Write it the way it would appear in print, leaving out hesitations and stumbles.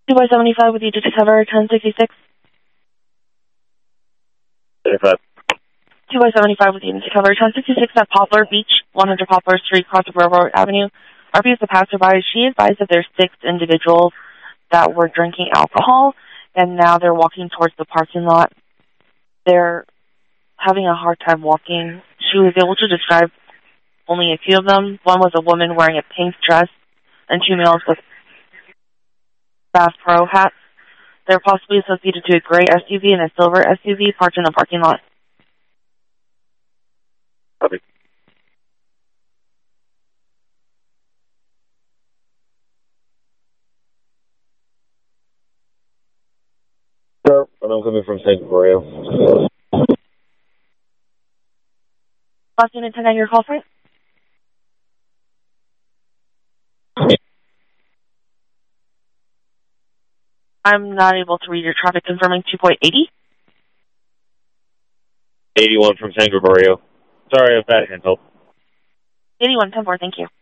2 by 75 with you to cover 1066. 75. 2 by 75 with you to cover 1066 at Poplar Beach, 100 Poplar Street, across of Railroad Avenue. RP is the passerby. She advised that there's 6 individuals that were drinking alcohol, and now they're walking towards the parking lot. They're having a hard time walking. She was able to describe only a few of them. One was a woman wearing a pink dress, and 2 males with Bass Pro hats. They're possibly associated to a gray SUV and a silver SUV parked in the parking lot. Copy. Sir, and I'm coming from San Gregorio. Last unit 10 on your call point. I'm not able to read your traffic, confirming 2.80. 81 from San Gregorio. Sorry if that handheld. 81, 10-4, thank you.